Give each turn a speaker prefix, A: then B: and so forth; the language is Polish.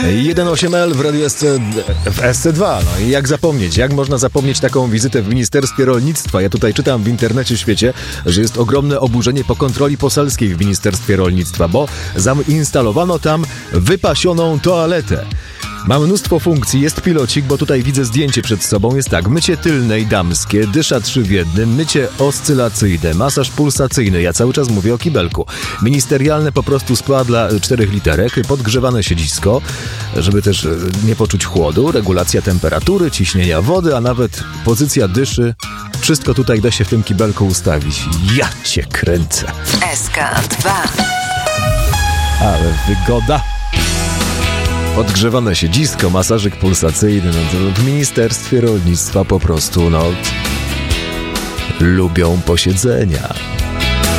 A: 1.8L w Radiu w SC2. No i jak zapomnieć? Jak można zapomnieć taką wizytę w Ministerstwie Rolnictwa? Ja tutaj czytam w internecie, świecie, że jest ogromne oburzenie po kontroli poselskiej w Ministerstwie Rolnictwa, bo zainstalowano tam wypasioną toaletę. Ma mnóstwo funkcji, jest pilocik, bo tutaj widzę zdjęcie przed sobą. Jest tak, mycie tylne i damskie, dysza 3 w jednym, mycie oscylacyjne, masaż pulsacyjny. Ja cały czas mówię o kibelku. Ministerialne po prostu spa dla 4 literek, podgrzewane siedzisko, żeby też nie poczuć chłodu, regulacja temperatury, ciśnienia wody, a nawet pozycja dyszy. Wszystko tutaj da się w tym kibelku ustawić. Ja cię kręcę.
B: SK2.
A: Ale wygoda. Podgrzewane siedzisko, masażyk pulsacyjny, no to w Ministerstwie Rolnictwa po prostu, lubią posiedzenia.